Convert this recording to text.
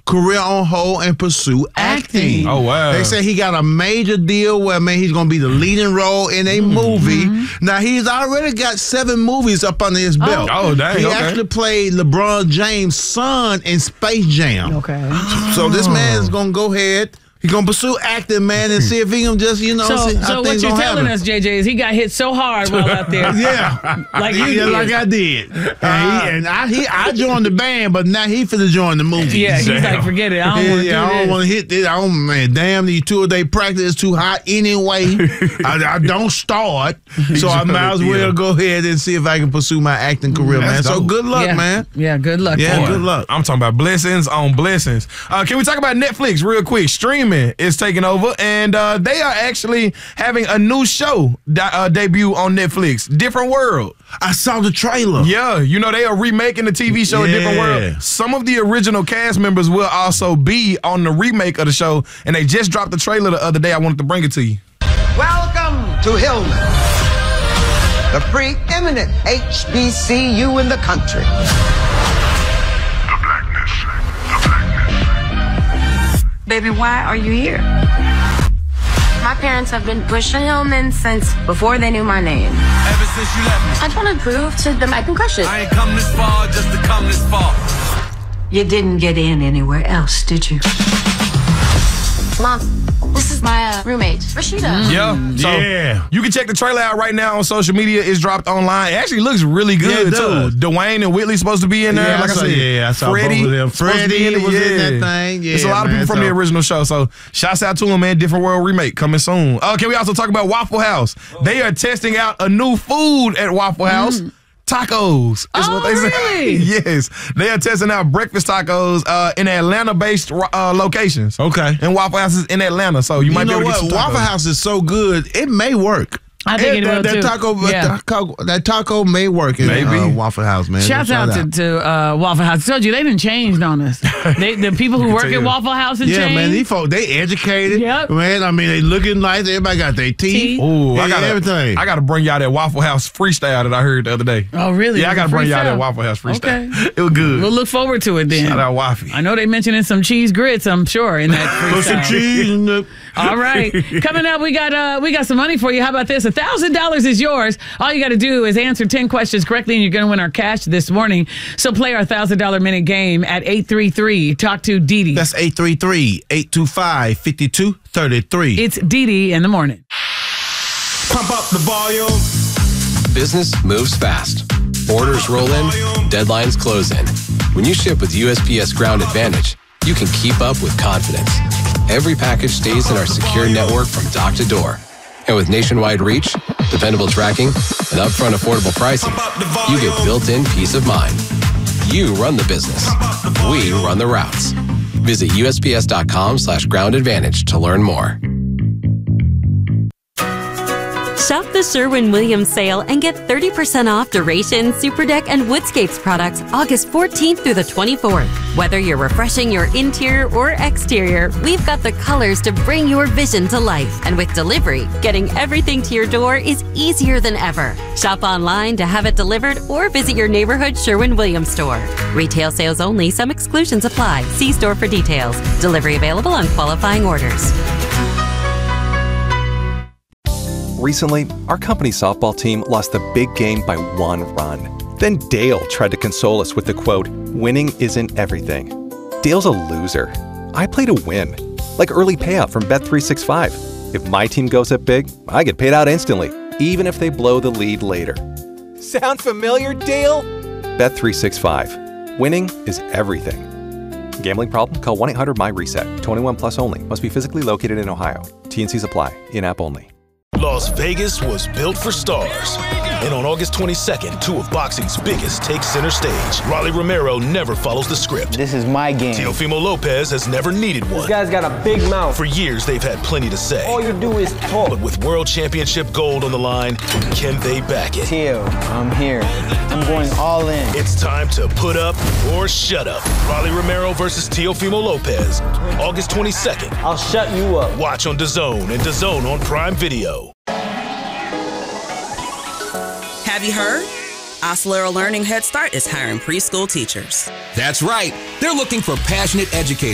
career on hold and pursue acting. Oh, wow. They say he got a major deal where, man, he's going to be the leading role in a movie. Now, he's already got 7 movies up under his belt. Oh, dang, He okay. actually played LeBron James' son in Space Jam. Okay. So this man is going to go ahead. He's going to pursue acting, man, and see if he can just, see how So things what you're gonna telling happen. us, JJ, is he got hit so hard while out there. Yeah, Like you yeah, did. like I did. I joined the band, but now he finna join the movie. Yeah, he's like, forget it. I don't want to do I don't this. want to hit this. Man, damn, these 2-a-day practice is too hot anyway. I don't start, so I might as well go ahead and see if I can pursue my acting career, man. That's So dope. good luck, Yeah. man. Yeah, good luck. Yeah, Boy. good luck. I'm talking about blessings on blessings. Can we talk about Netflix real quick? Streaming is taking over, and they are actually having a new show debut on Netflix, Different World. I saw the trailer. Yeah, they are remaking the TV show, Different Yeah. World. Some of the original cast members will also be on the remake of the show, and they just dropped the trailer the other day. I wanted to bring it to you. Welcome to Hillman, the preeminent HBCU in the country. Baby, why are you here? My parents have been pushing Hillman since before they knew my name. Ever since you left me, I just want to prove to them I can crush it. I ain't come this far just to come this far. You didn't get in anywhere else, did you? Mom, this is my roommate, Rashida. Yeah. So Yeah. you can check the trailer out right now on social media. It's dropped online. It actually looks really Yeah, good, it does. too. Dwayne and Whitley supposed to be in there. Yeah, like I said, I saw Freddie both of them. supposed to be Freddie in it. was in that Yeah. thing. Yeah, It's a lot of man, people from the so- original show. So shouts out to them, man. Different World remake coming soon. Can we also talk about Waffle House? They are testing out a new food at Waffle House. Tacos is what they say. Really? Yes. They are testing out breakfast tacos in Atlanta-based locations. Okay. And Waffle House is in Atlanta, so you might be know able to get what? some tacos. Waffle House is so good, it may work. I think it will, that too. Yeah. That taco may work in Maybe. Waffle House, man. Shouts Shout out to Waffle House. I told you, they done changed on us. The people who work tell at you. Waffle House and Yeah, changed. man, these folks, they educated. Yep. Man, I mean, they looking nice. Everybody got their teeth. Ooh, I got got everything. I got to bring y'all that Waffle House freestyle that I heard the other day. Oh, really? Yeah, I Was got to it bring y'all that freestyle? Waffle House freestyle. Okay. It was good. We'll look forward to it then. Shout out Waffy. I know they mentioning some cheese grits, I'm sure, in that freestyle. Put some cheese in the... All right. Coming up, we got some money for you. How about this? $1,000 is yours. All you got to do is answer 10 questions correctly, and you're going to win our cash this morning. So play our $1,000 minute game at 833. Talk to Dee Dee. That's 833-825-5233. It's Dee Dee in the morning. Pump up the volume. Business moves fast. Orders roll in, deadlines close in. When you ship with USPS Ground Advantage, you can keep up with confidence. Every package stays in our secure network from dock to door. And with nationwide reach, dependable tracking, and upfront affordable pricing, you get built-in peace of mind. You run the business. We run the routes. Visit USPS.com/Ground Advantage to learn more. Shop the Sherwin-Williams sale and get 30% off Duration, Superdeck, and Woodscapes products August 14th through the 24th. Whether you're refreshing your interior or exterior, we've got the colors to bring your vision to life. And with delivery, getting everything to your door is easier than ever. Shop online to have it delivered or visit your neighborhood Sherwin-Williams store. Retail sales only. Some exclusions apply. See store for details. Delivery available on qualifying orders. Recently, our company softball team lost the big game by 1 run. Then Dale tried to console us with the quote, "Winning isn't everything." Dale's a loser. I play to win. Like early payout from Bet365. If my team goes up big, I get paid out instantly, even if they blow the lead later. Sound familiar, Dale? Bet365. Winning is everything. Gambling problem? Call 1-800-MY-RESET. 21 plus only. Must be physically located in Ohio. T&Cs apply. In-app only. Las Vegas was built for stars. And on August 22nd, 2 of boxing's biggest take center stage. Rolly Romero never follows the script. This is my game. Teofimo Lopez has never needed one. This guy's got a big mouth. For years, they've had plenty to say. All you do is talk. But with World Championship gold on the line, can they back it? Teo, I'm here. I'm going all in. It's time to put up or shut up. Rolly Romero versus Teofimo Lopez. August 22nd. I'll shut you up. Watch on DAZN and DAZN on Prime Video. Have you heard? Osler Learning Head Start is hiring preschool teachers. That's right. They're looking for passionate educators